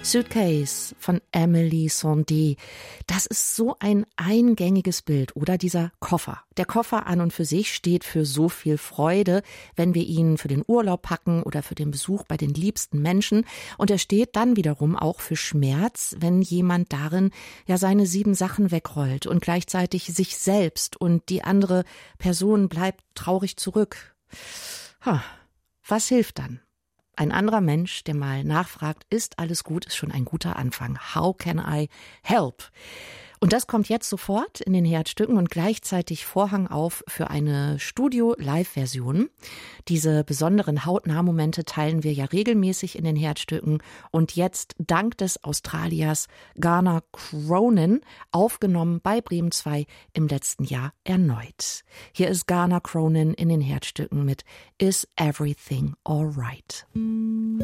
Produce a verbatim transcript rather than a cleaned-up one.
Suitcase von Emily Sandé. Das ist so ein eingängiges Bild, oder? Dieser Koffer. Der Koffer an und für sich steht für so viel Freude, wenn wir ihn für den Urlaub packen oder für den Besuch bei den liebsten Menschen. Und er steht dann wiederum auch für Schmerz, wenn jemand darin ja seine sieben Sachen wegrollt und gleichzeitig sich selbst und die andere Person bleibt traurig zurück. Ha, was hilft dann? Ein anderer Mensch, der mal nachfragt, ist alles gut, ist schon ein guter Anfang. How can I help? Und das kommt jetzt sofort in den Herzstücken und gleichzeitig Vorhang auf für eine Studio-Live-Version. Diese besonderen Hautnah-Momente teilen wir ja regelmäßig in den Herzstücken und jetzt dank des Australiers Garner Cronin aufgenommen bei Bremen zwei im letzten Jahr erneut. Hier ist Garner Cronin in den Herzstücken mit Is Everything Alright?